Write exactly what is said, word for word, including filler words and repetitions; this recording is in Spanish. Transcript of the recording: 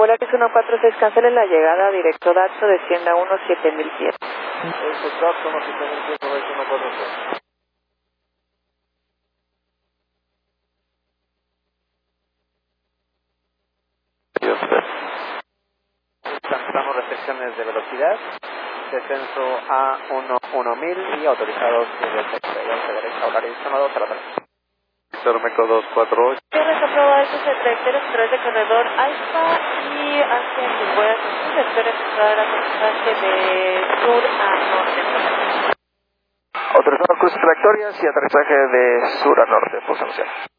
Vuela que es uno cuatro seis, cancele la llegada directo dato, descienda uno siete mil pies. Exacto, uno siete mil pies, sobre uno cuatro seis. Estamos restricciones de velocidad, descenso a uno uno mil y autorizados de derecha, derecha, horario sonado, para la Meco dos cuatro ocho. Tienes aprobado estos trayectorias a través de corredor Alfa y hacia sus buenas funciones. Espero efectuar aterrizaje de sur a norte. Autorizado cruce trayectorias y aterrizaje de sur a norte, posición.